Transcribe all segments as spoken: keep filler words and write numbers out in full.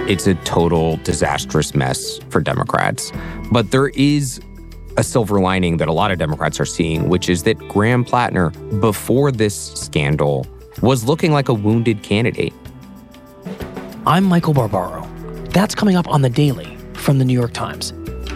it's a total disastrous mess for Democrats. But there is a silver lining that a lot of Democrats are seeing, which is that Graham Plattner, before this scandal, was looking like a wounded candidate. I'm Michael Barbaro. That's coming up on The Daily from The New York Times.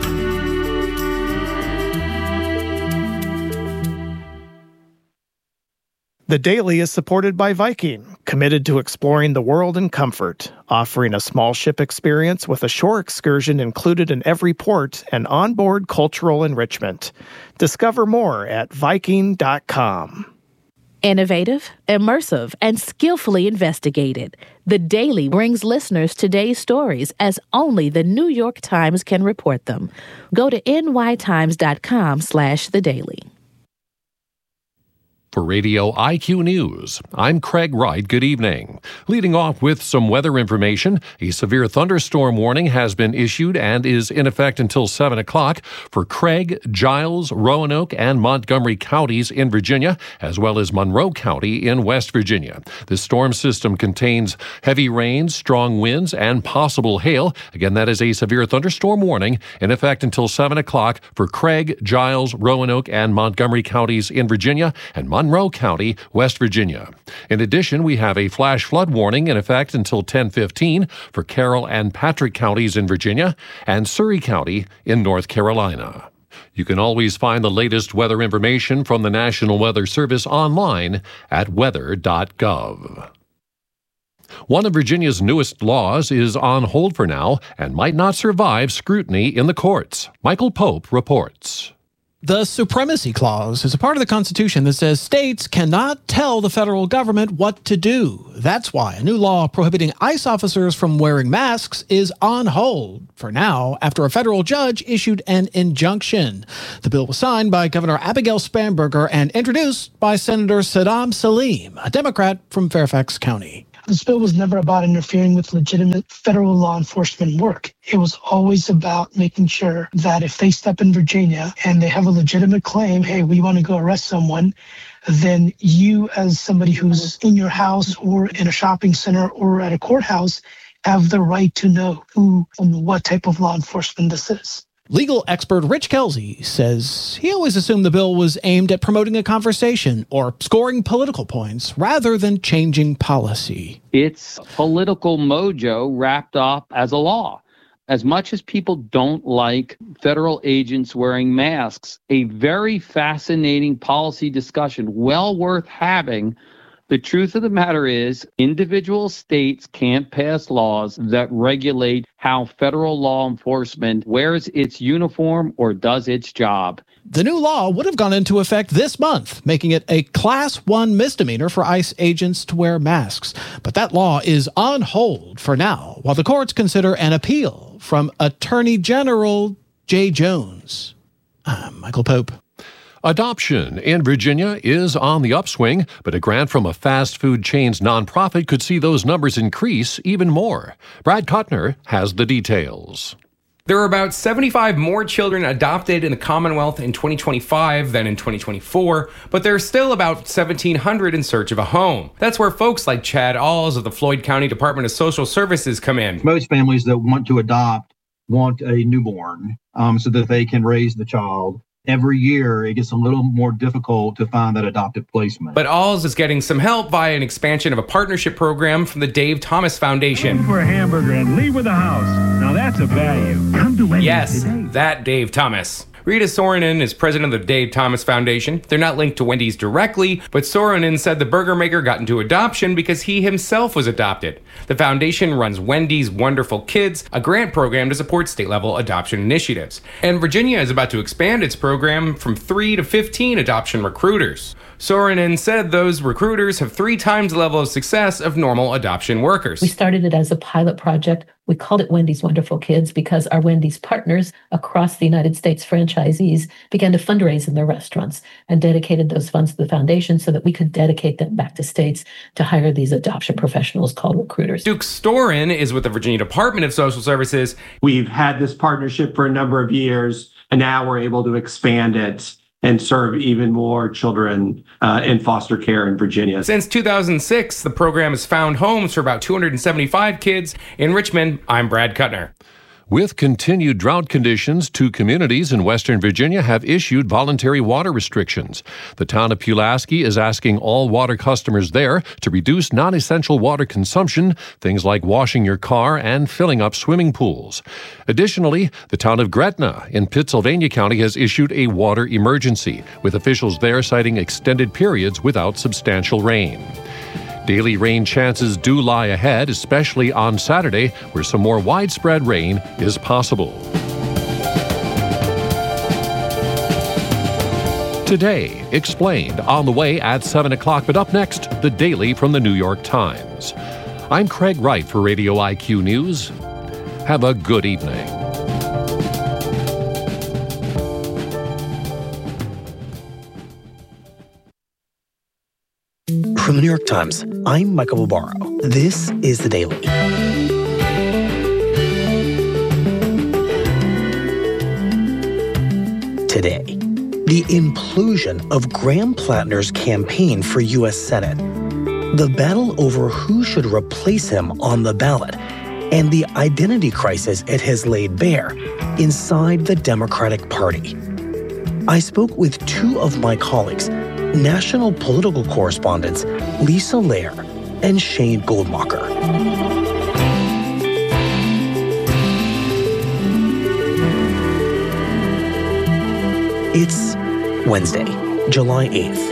The Daily is supported by Viking, committed to exploring the world in comfort, offering a small ship experience with a shore excursion included in every port and onboard cultural enrichment. Discover more at Viking dot com. Innovative, immersive, and skillfully investigated. The Daily brings listeners today's stories as only the New York Times can report them. Go to N Y Times dot com slash the daily. For Radio I Q News, I'm Craig Wright. Good evening. Leading off with some weather information, a severe thunderstorm warning has been issued and is in effect until seven o'clock for Craig, Giles, Roanoke, and Montgomery counties in Virginia, as well as Monroe County in West Virginia. This storm system contains heavy rains, strong winds, and possible hail. Again, that is a severe thunderstorm warning in effect until seven o'clock for Craig, Giles, Roanoke, and Montgomery counties in Virginia, and Monroe Monroe County, West Virginia. In addition, we have a flash flood warning in effect until ten fifteen for Carroll and Patrick counties in Virginia and Surrey County in North Carolina. You can always find the latest weather information from the National Weather Service online at weather dot gov. One of Virginia's newest laws is on hold for now and might not survive scrutiny in the courts. Michael Pope reports. The Supremacy Clause is a part of the Constitution that says states cannot tell the federal government what to do. That's why a new law prohibiting ICE officers from wearing masks is on hold for now after a federal judge issued an injunction. The bill was signed by Governor Abigail Spanberger and introduced by Senator Saddam Salim, a Democrat from Fairfax County. This bill was never about interfering with legitimate federal law enforcement work. It was always about making sure that if they step in Virginia and they have a legitimate claim, hey, we want to go arrest someone, then you as somebody who's in your house or in a shopping center or at a courthouse have the right to know who and what type of law enforcement this is. Legal expert Rich Kelsey says he always assumed the bill was aimed at promoting a conversation or scoring political points rather than changing policy. It's political mojo wrapped up as a law. As much as people don't like federal agents wearing masks, a very fascinating policy discussion, well worth having. The truth of the matter is, individual states can't pass laws that regulate how federal law enforcement wears its uniform or does its job. The new law would have gone into effect this month, making it a Class one misdemeanor for ICE agents to wear masks. But that law is on hold for now, while the courts consider an appeal from Attorney General Jay Jones. I'm Michael Pope. Adoption in Virginia is on the upswing, but a grant from a fast food chain's nonprofit could see those numbers increase even more. Brad Kuttner has the details. There are about seventy-five more children adopted in the Commonwealth in twenty twenty-five than in twenty twenty-four, but there are still about seventeen hundred in search of a home. That's where folks like Chad Alls of the Floyd County Department of Social Services come in. Most families that want to adopt want a newborn um, so that they can raise the child. Every year, it gets a little more difficult to find that adoptive placement. But Alls is getting some help via an expansion of a partnership program from the Dave Thomas Foundation. Come for a hamburger and leave with a house. Now that's a value. Come to Wendy's Yes, today. that Dave Thomas. Rita Soronen is president of the Dave Thomas Foundation. They're not linked to Wendy's directly, but Soronen said the burger maker got into adoption because he himself was adopted. The foundation runs Wendy's Wonderful Kids, a grant program to support state-level adoption initiatives. And Virginia is about to expand its program from three to fifteen adoption recruiters. Soronen said those recruiters have three times the level of success of normal adoption workers. We started it as a pilot project. We called it Wendy's Wonderful Kids because our Wendy's partners across the United States, franchisees, began to fundraise in their restaurants and dedicated those funds to the foundation so that we could dedicate them back to states to hire these adoption professionals called recruiters. Duke Storin is with the Virginia Department of Social Services. We've had this partnership for a number of years, and now we're able to expand it and serve even more children uh, in foster care in Virginia. Since two thousand six, the program has found homes for about two hundred seventy-five kids. In Richmond, I'm Brad Kuttner. With continued drought conditions, two communities in Western Virginia have issued voluntary water restrictions. The town of Pulaski is asking all water customers there to reduce non-essential water consumption, things like washing your car and filling up swimming pools. Additionally, the town of Gretna in Pittsylvania County has issued a water emergency, with officials there citing extended periods without substantial rain. Daily rain chances do lie ahead, especially on Saturday, where some more widespread rain is possible. Today, explained on the way at seven o'clock, but up next, the Daily from the New York Times. I'm Craig Wright for Radio I Q News. Have a good evening. From the New York Times, I'm Michael Barbaro. This is The Daily. Today, the implosion of Graham Plattner's campaign for U S Senate, the battle over who should replace him on the ballot, and the identity crisis it has laid bare inside the Democratic Party. I spoke with two of my colleagues, national political correspondents Lisa Lair and Shane Goldmacher. It's Wednesday, July eighth.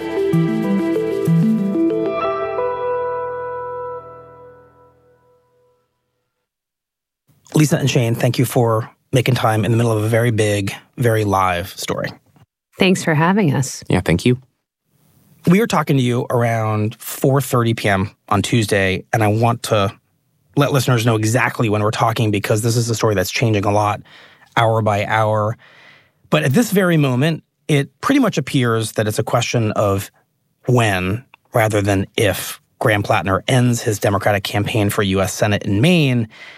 Lisa and Shane, thank you for making time in the middle of a very big, very live story. Thanks for having us. Yeah, thank you. We were talking to you around four thirty p.m. on Tuesday, and I want to let listeners know exactly when we're talking because this is a story that's changing a lot hour by hour. But at this very moment, it pretty much appears that it's a question of when rather than if Graham Plattner ends his Democratic campaign for U S Senate in Maine.